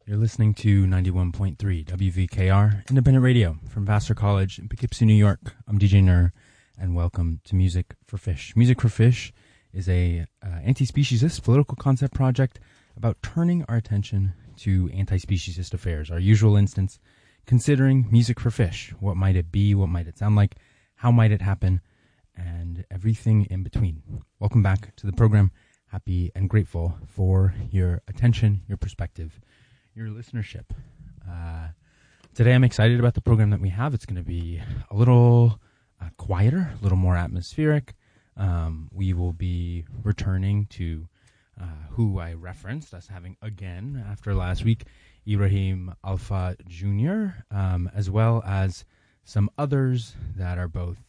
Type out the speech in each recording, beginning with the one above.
You're listening to 91.3 WVKR, independent radio from Vassar College in Poughkeepsie, New York. I'm DJ Nur, and welcome to Music for Fish. Music for Fish is a anti-speciesist political concept project about turning our attention to anti-speciesist affairs. Our usual instance, considering music for fish. What might it be? What might it sound like? How might it happen? And everything in between. Welcome back to the program. Happy and grateful for your attention, your perspective, your listenership. Today I'm excited about the program that we have. It's going to be a little quieter, a little more atmospheric. We will be returning to who I referenced as having again after last week, Ibrahim Alfa Jr., as well as some others that are both,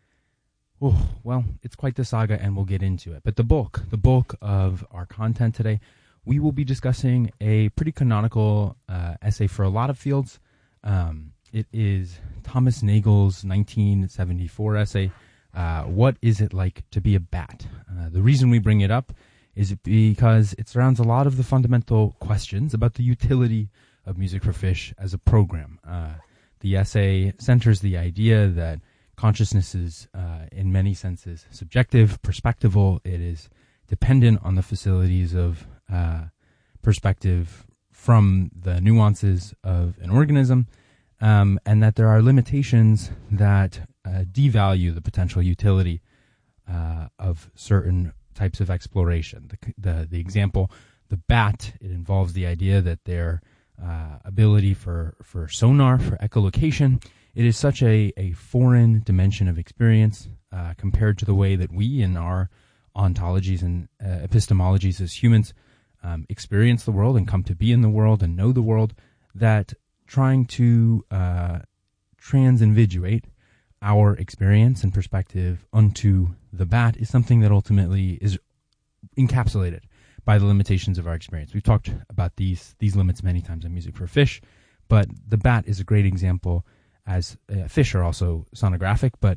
it's quite the saga and we'll get into it. But the bulk of our content today, we will be discussing a pretty canonical essay for a lot of fields. It is Thomas Nagel's 1974 essay, What Is It Like to Be a Bat? The reason we bring it up is because it surrounds a lot of the fundamental questions about the utility of Music for Fish as a program. The essay centers the idea that consciousness is, in many senses, subjective, perspectival. It is dependent on the facilities of perspective from the nuances of an organism, and that there are limitations that devalue the potential utility of certain types of exploration. The example, the bat, it involves the idea that their ability for sonar, for echolocation, it is such a foreign dimension of experience compared to the way that we in our ontologies and epistemologies as humans experience the world and come to be in the world and know the world, that trying to transindividuate our experience and perspective onto the bat is something that ultimately is encapsulated by the limitations of our experience. We've talked about these limits many times in Music for Fish, but the bat is a great example, as fish are also sonographic, but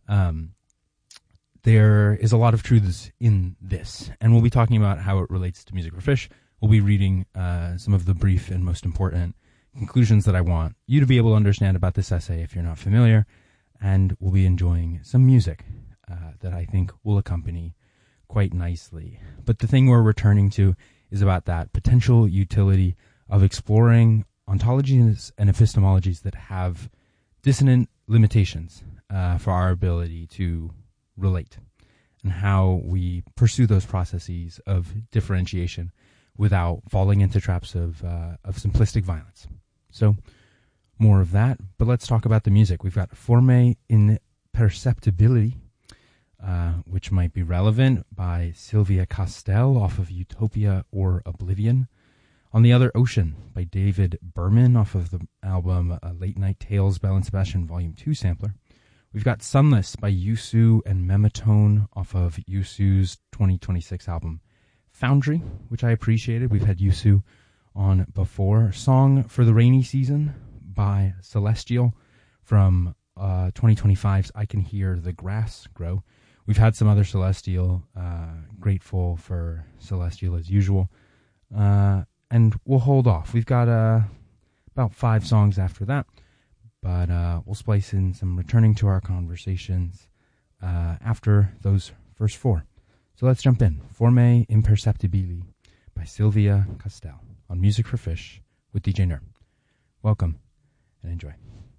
there is a lot of truths in this, and we'll be talking about how it relates to Music for Fish. We'll be reading some of the brief and most important conclusions that I want you to be able to understand about this essay if you're not familiar, and we'll be enjoying some music that I think will accompany quite nicely. But the thing we're returning to is about that potential utility of exploring ontologies and epistemologies that have dissonant limitations for our ability to relate, and how we pursue those processes of differentiation without falling into traps of simplistic violence. So more of that, but let's talk about the music. We've got Forme Imperceptibility, which might be relevant, by Sylvia Castell off of Utopia or Oblivion. On the Other Ocean by David Berman off of the album Late Night Tales, Belle and Sebastian Volume 2 sampler. We've got Sunless by Yusu and Mematone off of Yusu's 2026 album Foundry, which I appreciated. We've had Yusu on before. Song for the Rainy Season by Celestial from 2025's I Can Hear the Grass Grow. We've had some other Celestial, grateful for Celestial as usual. And we'll hold off. We've got about 5 songs after that, but we'll splice in some returning to our conversations after those first 4. So let's jump in. Forme Imperceptibili by Sylvia Castell on Music for Fish with DJ Nur. Welcome and enjoy.